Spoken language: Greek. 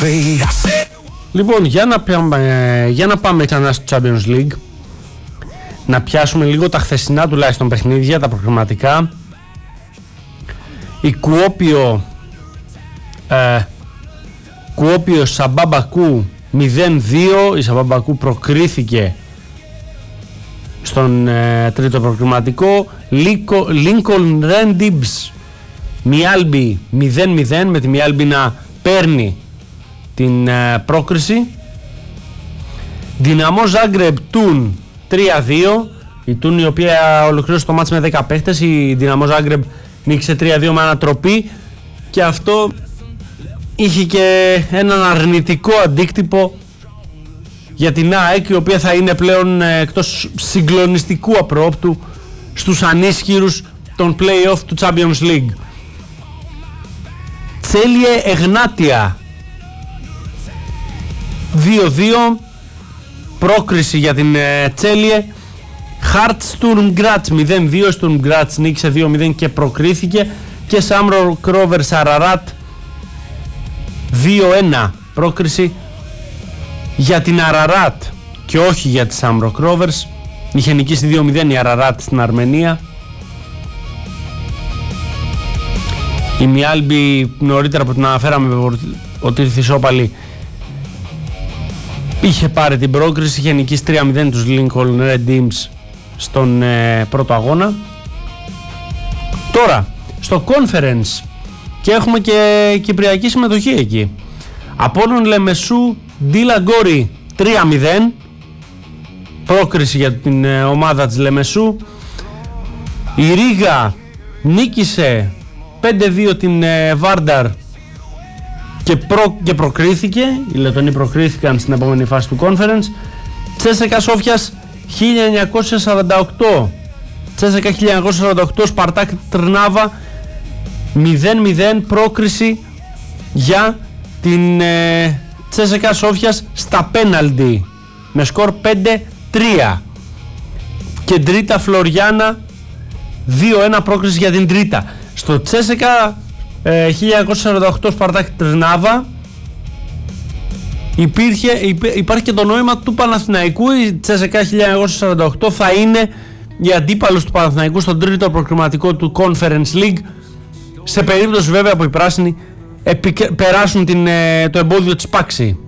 Λοιπόν, για να πάμε ξανά στο Champions League, να πιάσουμε λίγο τα χθεσινά τουλάχιστον παιχνίδια, τα προκριματικά. Η Κουόπιο Σαμπάμπακου 0-2. Η Σαμπάμπακου προκρίθηκε στον τρίτο προκριματικό. Lincoln Rendibs Μιάλμπι 0-0, με τη Μιάλμπι να παίρνει την πρόκριση. Δυναμό Ζάγκρεπ Τούν 3-2. Η Τούν, η οποία ολοκλήρωσε το μάτς με 10 παίχτες. Η Δυναμό Ζάγκρεπ νίκησε 3-2 με ανατροπή, και αυτό είχε και έναν αρνητικό αντίκτυπο για την ΑΕΚ, η οποία θα είναι πλέον εκτός συγκλονιστικού απρόπτου στους ανίσχυρους των play-off του Champions League. Τσέλιε Εγνάτια 2-2, πρόκριση για την Τσέλιε. Χαρτ Στουρμ Γκράτς 0-2, Στουρμ Γκράτς νίκησε 2-0 και προκρίθηκε. Και Σάμρο Κρόβερ Αραράτ 2-1, πρόκριση για την Αραράτ και όχι για τη Σάμρο Κρόβερς. Είχε νικήσει 2-0 η Αραράτ στην Αρμενία. Η Μιάλμπι, νωρίτερα που την αναφέραμε ότι ήρθε ισόπαλη, είχε πάρει την πρόκριση, είχε νικήσει 3-0 τους Lincoln Rendibs στον πρώτο αγώνα. Τώρα στο Conference, και έχουμε και κυπριακή συμμετοχή εκεί. Απόλλων Λεμεσού Ντίλαγκόρι 3-0, πρόκριση για την ομάδα της Λεμεσού. Η Ρίγα νίκησε 5-2 την Βάρνταρ και προκρίθηκε. Οι Λετονοί προκρίθηκαν στην επόμενη φάση του Conference. Τσέσεκα Σόφιας 1948, Τσέσεκα 1948 Σπαρτάκ Τρνάβα 0-0, πρόκριση για την Τσέσεκα Σόφιας στα πέναλτι με σκορ 5-3. Και Τρίτα Φλωριάνα 2-1, πρόκριση για την Τρίτα. Στο Τσέσεκα 1948 Σπαρτάκ Τρνάβα υπάρχει και το νόημα του Παναθηναϊκού. Η Τσέσεκα 1948 θα είναι η αντίπαλος του Παναθηναϊκού στον τρίτο προκριματικό του Conference League, σε περίπτωση βέβαια που οι πράσινοι περάσουν το εμπόδιο της Πάξη.